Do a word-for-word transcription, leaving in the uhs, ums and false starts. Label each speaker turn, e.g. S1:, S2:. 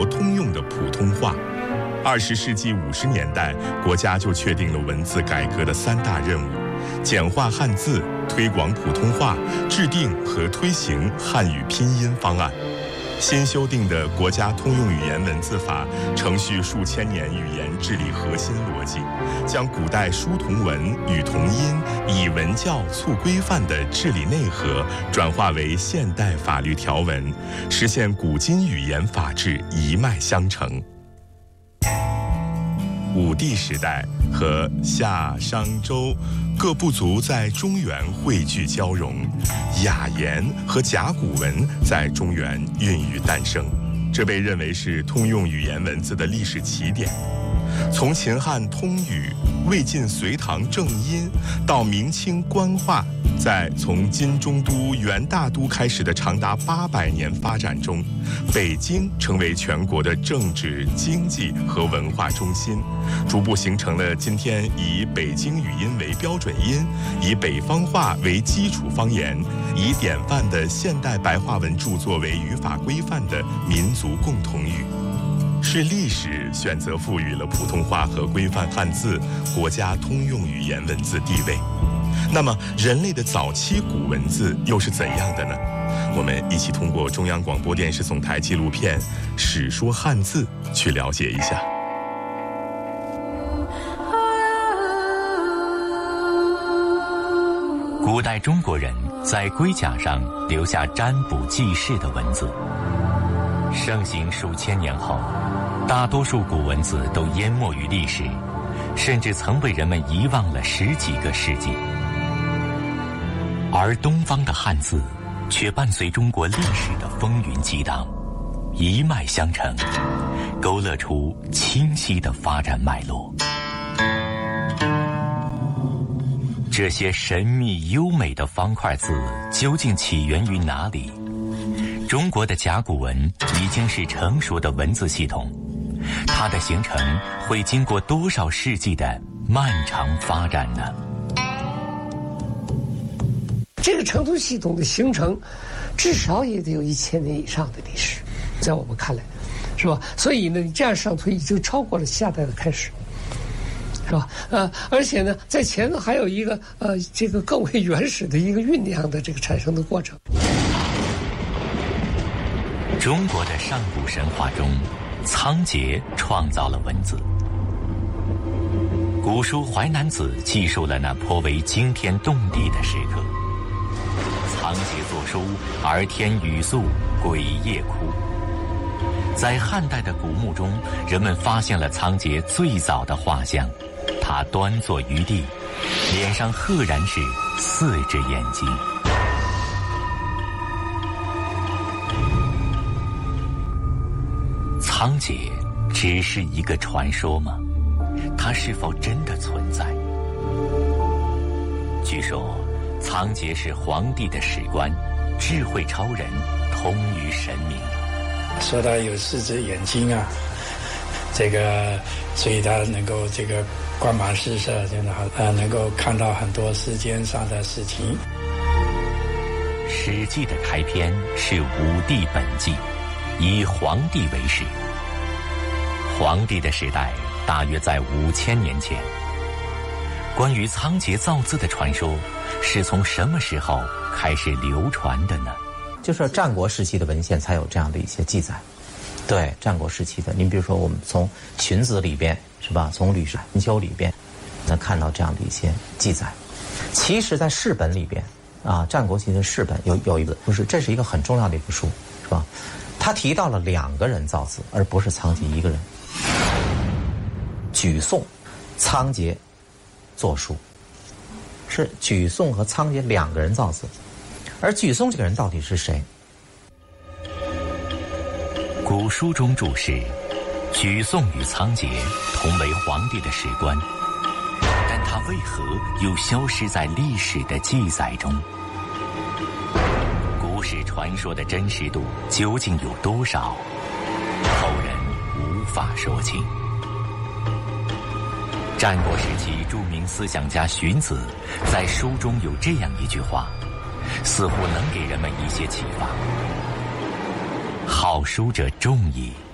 S1: 国通用的普通话。二十世纪五十年代，国家就确定了文字改革的三大任务：简化汉字、推广普通话、制定和推行汉语拼音方案。新修订的国家通用语言文字法承续数千年语言治理核心逻辑，将古代书同文、语同音、以文教促规范的治理内核转化为现代法律条文，实现古今语言法治一脉相承。武帝时代和夏、商、周各部族在中原汇聚交融，雅言和甲骨文在中原孕育诞生，这被认为是通用语言文字的历史起点。从秦汉通语、魏晋隋唐正音到明清官话，在从金中都、元大都开始的长达八百年发展中，北京成为全国的政治、经济和文化中心，逐步形成了今天以北京语音为标准音，以北方话为基础方言，以典范的现代白话文著作为语法规范的民族共同语。是历史选择赋予了普通话和规范汉字国家通用语言文字地位。那么，人类的早期古文字又是怎样的呢？我们一起通过中央广播电视总台纪录片《史说汉字》去了解一下。
S2: 古代中国人在龟甲上留下占卜记事的文字，盛行数千年后，大多数古文字都淹没于历史，甚至曾被人们遗忘了十几个世纪。而东方的汉字却伴随中国历史的风云激荡，一脉相承，勾勒出清晰的发展脉络。这些神秘优美的方块字究竟起源于哪里？中国的甲骨文已经是成熟的文字系统，它的形成会经过多少世纪的漫长发展呢？
S3: 这个成熟系统的形成，至少也得有一千年以上的历史，在我们看来，是吧？所以呢，你这样上推已经超过了夏代的开始，是吧？呃，而且呢，在前头还有一个呃，这个更为原始的一个酝酿的这个产生的过程。
S2: 中国的上古神话中，仓颉创造了文字。古书《淮南子》记述了那颇为惊天动地的时刻。仓颉作书，而天雨粟，鬼夜哭。在汉代的古墓中，人们发现了仓颉最早的画像，他端坐于地，脸上赫然是四只眼睛。仓颉只是一个传说吗？它是否真的存在？据说仓颉是皇帝的史官，智慧超人，通于神明。
S4: 说他有四只眼睛啊，这个所以他能够这个光芒四射，真的好呃，能够看到很多世间上的事情。
S2: 《史记》的开篇是武帝本纪，以黄帝为始。黄帝的时代大约在五千年前。关于仓颉造字的传说是从什么时候开始流传的呢？
S5: 就是战国时期的文献才有这样的一些记载。对，战国时期的，您比如说我们从荀子里边是吧，从吕氏春秋里边能看到这样的一些记载。其实在释本里边啊，战国期的释本有有一个，就是这是一个很重要的一部书，是吧？他提到了两个人造字，而不是仓颉一个人。举诵、仓颉作书，是举诵和仓颉两个人造字。而举诵这个人到底是谁？
S2: 古书中注释，举诵与仓颉同为皇帝的史官，但他为何又消失在历史的记载中？古史传说的真实度究竟有多少？后人无法说清。战国时期著名思想家荀子在书中有这样一句话，似乎能给人们一些启发：好书者众矣，